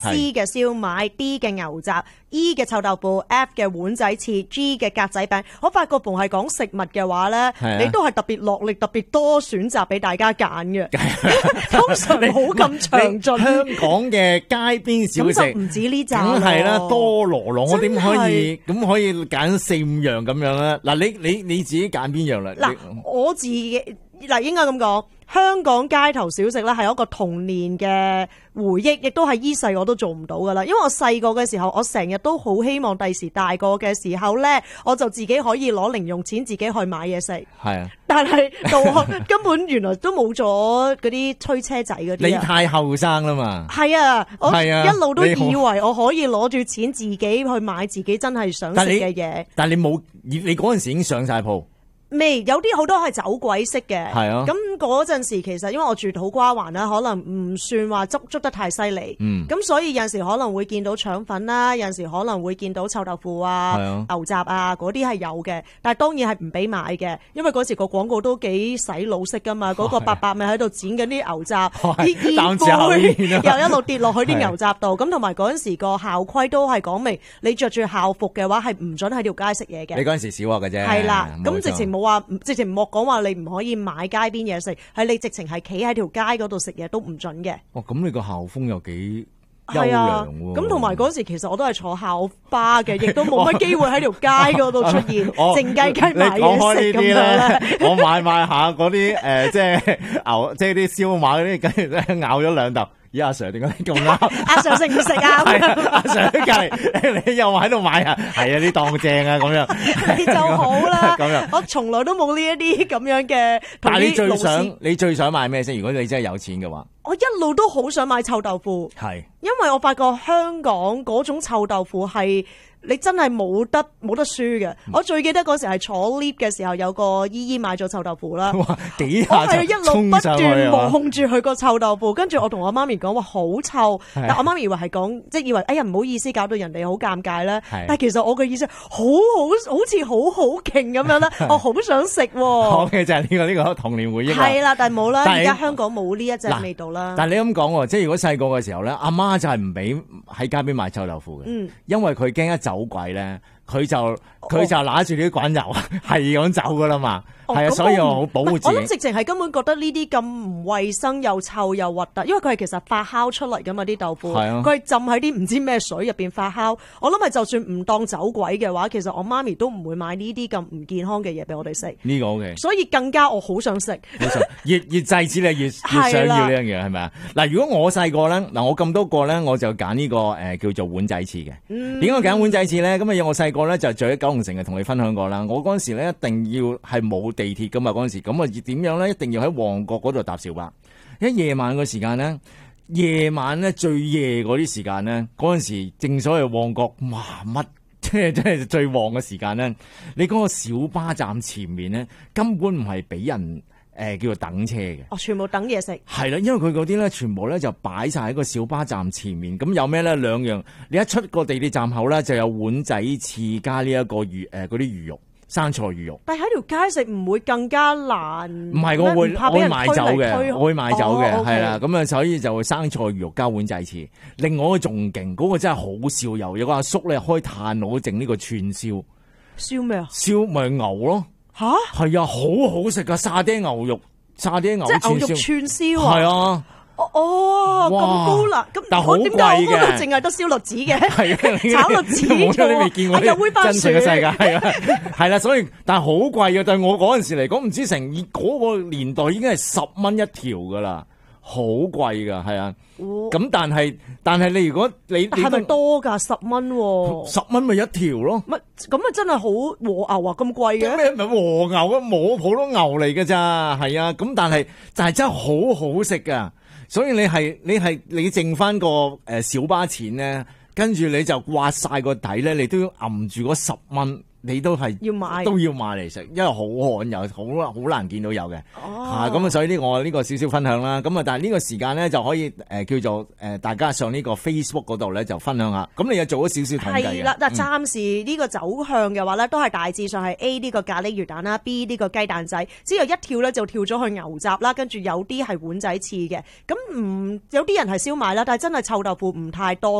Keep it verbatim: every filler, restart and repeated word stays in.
C 嘅燒賣 ，D 嘅牛雜 ，E 嘅臭豆腐 ，F 嘅碗仔翅 ，G 嘅格仔餅。我發覺逢係講食物嘅話咧，啊、你都係特別落力、特別多選擇俾大家揀嘅。通常冇咁詳盡。 香港嘅街邊小食唔止呢扎， 梗係啦，多羅羅。我點可以咁可以揀四五樣咁樣咧？嗱，你你你自己揀邊樣啦？ 嗱，我自己嗱應該咁講。香港街頭小食咧係一個童年嘅回憶，亦都係依世我都做唔到噶啦。因為我細個嘅時候，我成日都好希望第時大個嘅時候咧，我就自己可以攞零用錢自己去買嘢食。 係啊， 但係到根本原來都冇咗嗰啲推車仔嗰啲。 你太後生啦嘛。 係啊，我一路都以為我可以攞住錢自己去買自己真係想食嘅嘢。 但係你冇，你嗰陣時已經上晒鋪。 未有啲好多係走鬼式嘅， 係啊。 咁嗰陣時其實因為我住土瓜灣啦，可能唔算話捉捉得太犀利， 嗯， 咁所以有陣時可能會見到腸粉啦，有陣時可能會見到臭豆腐啊、 啊牛雜啊嗰啲係有嘅，但係當然係唔俾買嘅，因為嗰時個廣告都幾洗腦式噶嘛，嗰、嗰個伯伯咪喺度剪緊啲牛雜，啲煙灰又一路跌落去啲牛雜度，咁同埋嗰陣時個校規都係講明，你着住校服嘅話係唔准喺條街食嘢嘅。 你嗰陣時小學嘅啫， 係啦，咁直情冇話，直情莫講話你唔可以買街邊嘢食，係你直情係企喺條街嗰度食嘢都唔准嘅。 哦，咁你個校風又幾優良喎。 咁同埋嗰時其實我都係坐校巴嘅，亦都冇乜機會喺條街嗰度出現，靜雞雞買嘢食咁樣咧。 我買買下嗰啲誒，即係牛，即係啲燒賣嗰啲，跟住咧咬咗兩啖。咦，阿 Sir 點解咁啱？ 阿 Sir 食唔食啊？ 阿 Sir 隔離，你又喺度買啊？係啊，啲檔正啊，咁樣你就好啦。 咁樣， 我從來都冇呢一啲咁樣嘅。 但係你最想，你最想買咩先？如果你真係有錢嘅話， 我一路都好想買臭豆腐。 係， 因為我發覺香港嗰種臭豆腐係。你真係冇得冇得輸嘅。我最記得嗰時係坐 lift 嘅時候，有個姨姨買咗臭豆腐啦。 哇！幾下就我係一路不斷望住佢個臭豆腐，跟住我同我媽咪講話好臭，但我媽咪以為係講即係以為哎呀唔好意思，搞到人哋好尷尬啦。但係其實我嘅意思好好好似好好勁咁樣啦，我好想食。 好嘅就係呢個呢個童年回憶。 係啦，但係冇啦，而家香港冇呢一隻味道啦。 但係你咁講喎，即係如果細個嘅時候咧，阿媽就係唔俾喺街邊買臭豆腐嘅， 嗯， 因為佢驚一走鬼咧，佢就佢就揦住啲滾油係咁走噶啦嘛。係啊，所以我好保護自己。 我諗直情係根本覺得呢啲咁唔衛生又臭又核突，因為佢係其實發酵出嚟噶嘛啲豆腐，佢係浸喺啲唔知咩水入邊發酵。我諗係就算唔當走鬼嘅話，其實我媽咪都唔會買呢啲咁唔健康嘅嘢俾我哋食。 呢個 OK。所以更加我好想食。 越越制止你越越想要呢樣嘢係咪啊？嗱，如果我細個咧，嗱我咁多個咧，我就揀呢個誒叫做碗仔翅嘅。點解揀碗仔翅咧？咁啊，我細個咧就住喺九龍城嘅，同你分享過啦。我嗰陣時咧一定要係冇地鐵噶嘛，嗰陣時咁啊點樣咧？一定要喺旺角嗰度搭小巴。一夜晚嘅時間咧，夜晚咧最夜嗰啲時間咧，嗰陣時正所謂旺角哇乜，即係即係最旺嘅時間咧。你嗰個小巴站前面咧，根本唔係俾人誒、呃、叫做等車嘅。 哦，全部等嘢食。係啦，因為佢嗰啲咧，全部咧就擺晒喺個小巴站前面。咁有咩咧？兩樣，你一出個地鐵站口咧，就有碗仔翅加呢一個魚誒嗰啲魚肉。生菜魚肉， 但係喺條街食唔會更加難？ 唔係，我會我會買走嘅，我會買走嘅，係啦。咁啊，所以就會生菜魚肉加碗仔翅。另外一個仲勁，嗰個真係好笑油，有個阿叔咧開炭爐整呢個串燒。 燒咩啊？ 燒咪牛咯。吓？係啊，好好食噶沙爹牛肉，沙爹牛即係牛肉串燒啊？ 係啊。 哦，咁高啦，咁但係好貴嘅， 點解我嗰度淨係得燒栗子嘅？ 係啊， 炒栗子你未見過又煨番薯真實嘅世界，係啊，係啦，所以但係好貴嘅，對我嗰陣時嚟講，唔知成嗰個年代已經係十蚊一條噶啦，好貴噶，係啊。咁、哦、但係但係你如果你係咪多噶十蚊？ 十蚊咪一條咯。 乜咁啊？真係好和牛啊！咁貴嘅咩？唔係和牛啊，冇普通牛嚟嘅咋，係啊。咁但係但係真係好好食噶。所以你係你係你剩翻個誒小巴錢咧，跟住你就刮晒個底咧，你都要揞住嗰十蚊， 你都係要買都要買嚟食，因為好罕有，好好難見到有嘅。 哦， 咁啊，所以呢我呢個少少分享啦。咁啊，但係呢個時間咧就可以誒、呃、叫做誒、呃、大家上呢個 Facebook 嗰度咧就分享下。咁你又做咗少少統計嘅。 係啦，嗱，暫時呢個走向嘅話咧，都係大致上係 A 呢個咖喱魚蛋啦 ，B 呢個雞蛋仔，之後一跳咧就跳咗去牛雜啦，跟住有啲係碗仔翅嘅。咁唔有啲人係燒賣啦，但係真係臭豆腐唔太多。